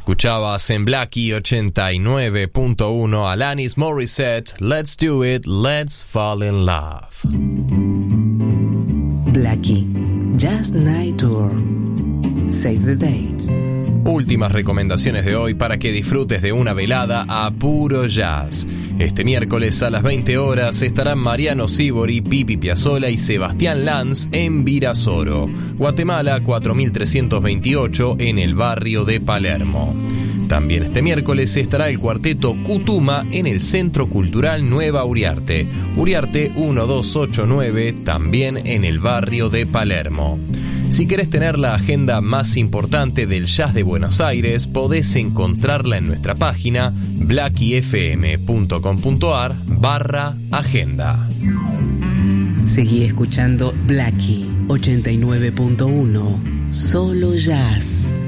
Escuchabas en Blackie 89.1 Alanis Morissette, Let's Do It, Let's Fall in Love. Blackie, Jazz Night Tour. Save the date. Últimas recomendaciones de hoy para que disfrutes de una velada a puro jazz. Este miércoles a las 20 horas estarán Mariano Sibori, Pipi Piazzolla y Sebastián Lanz en Virasoro, Guatemala 4328 en el barrio de Palermo. También este miércoles estará el cuarteto Cutuma en el Centro Cultural Nueva Uriarte, Uriarte 1289, también en el barrio de Palermo. Si querés tener la agenda más importante del jazz de Buenos Aires, podés encontrarla en nuestra página blackiefm.com.ar/agenda. Seguí escuchando Blackie 89.1, solo jazz.